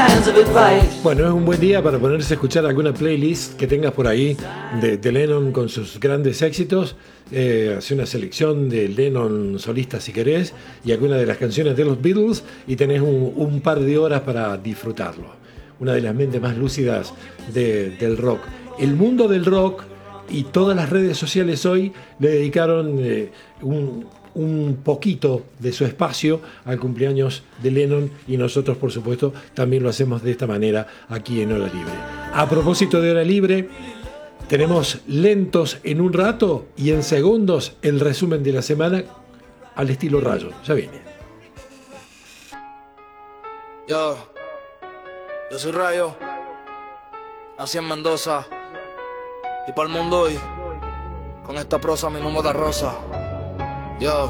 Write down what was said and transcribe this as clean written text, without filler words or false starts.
kinds of advice. Bueno, es un buen día para ponerse a escuchar alguna playlist que tengas por ahí de Lennon con sus grandes éxitos. Hace una selección de Lennon solista si querés y alguna de las canciones de los Beatles y tenés un par de horas para disfrutarlo. Una de las mentes más lúcidas del rock. El mundo del rock y todas las redes sociales hoy le dedicaron un poquito de su espacio al cumpleaños de Lennon y nosotros, por supuesto, también lo hacemos de esta manera aquí en Hora Libre. A propósito de Hora Libre, tenemos lentos en un rato y en segundos el resumen de la semana al estilo Rayo. Ya viene. Yo soy Rayo, nací en Mendoza y para el mundo hoy, con esta prosa mi nombre da rosa. Yo,